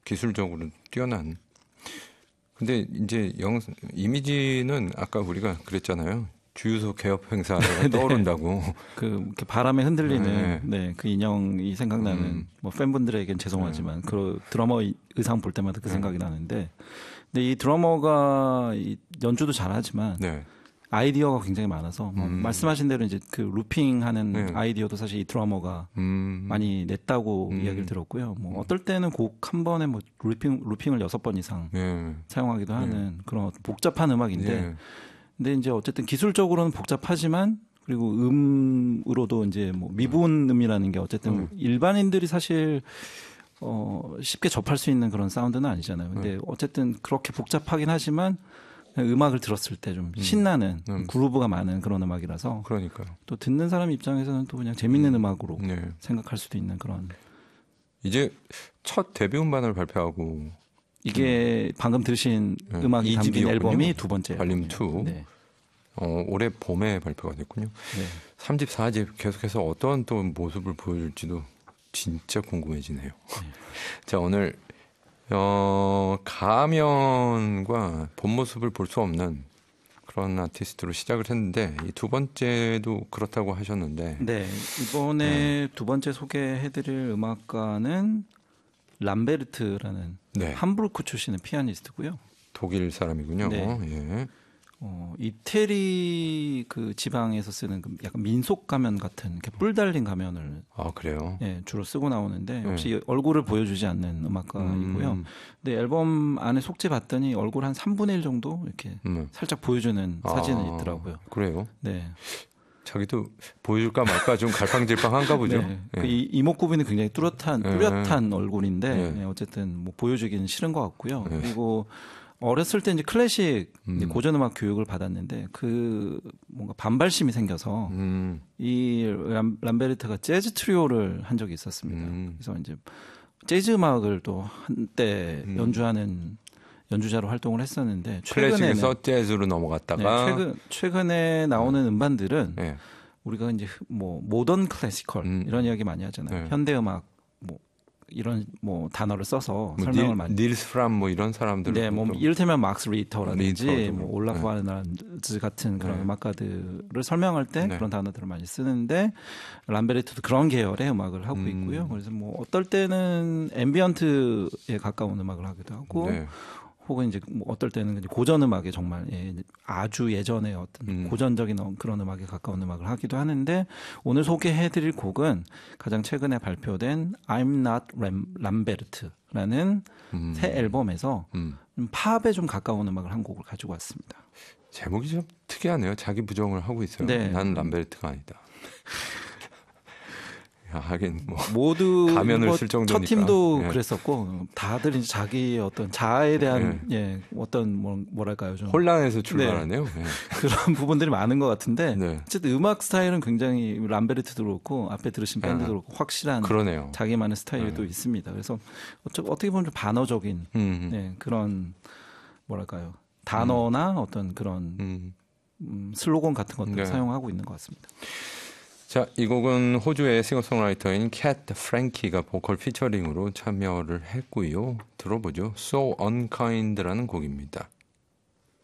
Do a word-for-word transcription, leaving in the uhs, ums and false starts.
기술적으로 뛰어난. 근데 이제 영 이미지는 아까 우리가 그랬잖아요. 주유소 개업 행사가 네. 떠오른다고. 그 이렇게 바람에 흔들리는 네. 네, 그 인형이 생각나는 음. 뭐 팬분들에겐 죄송하지만 네. 그 드러머 의상 볼 때마다 그 네. 생각이 나는데, 근데 이 드러머가 이 연주도 잘하지만 네. 아이디어가 굉장히 많아서 뭐 음. 말씀하신 대로 이제 그 루핑하는 네. 아이디어도 사실 이 드러머가 음. 많이 냈다고 음. 이야기를 들었고요. 뭐 어떨 때는 곡 한 번에 뭐 루핑 루핑을 여섯 번 이상 네. 사용하기도 하는 네. 그런 복잡한 음악인데. 네. 근데 이제 어쨌든 기술적으로는 복잡하지만 그리고 음으로도 이제 뭐 미분음이라는 게 어쨌든 음. 일반인들이 사실 어 쉽게 접할 수 있는 그런 사운드는 아니잖아요. 근데 어쨌든 그렇게 복잡하긴 하지만 음악을 들었을 때 좀 신나는 음. 그루브가 많은 그런 음악이라서 그러니까요. 또 듣는 사람 입장에서는 또 그냥 재밌는 음. 음악으로 네. 생각할 수도 있는 그런. 이제 첫 데뷔 음반을 발표하고 이게 음. 방금 들으신 네. 음악이 담긴 앨범이 두 번째 발림 이. 네. 어, 올해 봄에 발표가 됐군요. 네. 삼 집, 사 집 계속해서 어떤 또 모습을 보여줄지도 진짜 궁금해지네요. 네. 자, 오늘 어, 가면과 본 모습을 볼 수 없는 그런 아티스트로 시작을 했는데 이 두 번째도 그렇다고 하셨는데 네, 이번에 네. 두 번째 소개해드릴 음악가는 람베르트라는 네. 함부르크 출신의 피아니스트고요. 독일 사람이군요. 네. 예. 어, 이태리 그 지방에서 쓰는 그 약간 민속 가면 같은 이렇게 뿔 달린 가면을 아 그래요? 예, 주로 쓰고 나오는데 역시 네. 얼굴을 보여주지 않는 음악가이고요. 음. 근데 앨범 안에 속지 봤더니 얼굴 한 삼분의 일 정도 이렇게 음. 살짝 보여주는 아, 사진이 있더라고요. 그래요? 네. 자기도 보여줄까 말까 좀 갈팡질팡한가 보죠. 네. 네. 그 이목구비는 굉장히 뚜렷한 뚜렷한 네. 얼굴인데 네. 네, 어쨌든 뭐 보여주기는 싫은 것 같고요. 네. 그리고 어렸을 때 이제 클래식 음. 이제 고전 음악 교육을 받았는데 그 뭔가 반발심이 생겨서 음. 이 람, 람베르트가 재즈 트리오를 한 적이 있었습니다. 음. 그래서 이제 재즈 음악을 또 한때 음. 연주하는 연주자로 활동을 했었는데 클래식에서 재즈로 넘어갔다가 네, 최근 최근에 나오는 음. 음반들은 네. 우리가 이제 뭐 모던 클래시컬 음. 이런 이야기 많이 하잖아요. 네. 현대 음악 뭐 이런 뭐 단어를 써서 뭐 설명을 닐, 많이 닐스 프람 뭐 이런 사람들 네, 뭐 이를테면 막스 리터라든지 리터도. 뭐 올라프 네. 와르난즈 같은 그런 네. 음악가들을 설명할 때 네. 그런 단어들을 많이 쓰는데 람베르트도 그런 계열의 음악을 하고 음. 있고요. 그래서 뭐 어떨 때는 앰비언트에 가까운 음악을 하기도 하고 네. 혹은 이제 뭐 어떨 때는 고전 음악에 정말 예, 아주 예전의 어떤 음. 고전적인 그런 음악에 가까운 음악을 하기도 하는데 오늘 소개해드릴 곡은 가장 최근에 발표된 I'm Not Lambert라는 음. 새 앨범에서 음. 팝에 좀 가까운 음악을 한 곡을 가지고 왔습니다. 제목이 좀 특이하네요. 자기 부정을 하고 있어요. 네. 난 람베르트가 아니다. 하긴 뭐 모두 가면을 뭐 쓸 정도니까 첫 팀도 예. 그랬었고 다들 이제 자기의 어떤 자아에 대한 예, 예 어떤 뭐, 뭐랄까요 좀 혼란에서 출발하네요. 네. 예. 그런 부분들이 많은 것 같은데 네. 어쨌든 음악 스타일은 굉장히 람베르트도 그렇고 앞에 들으신 밴드도 그렇고 확실한 그러네요. 자기만의 스타일도 네. 있습니다. 그래서 어쩌, 어떻게 보면 좀 반어적인 네, 그런 뭐랄까요 단어나 음. 어떤 그런 음. 음, 슬로건 같은 것들을 네. 사용하고 있는 것 같습니다. 자, 이 곡은 호주의 싱어송라이터인 캣 프랭키가 보컬 피처링으로 참여를 했고요. 들어보죠. So Unkind라는 곡입니다.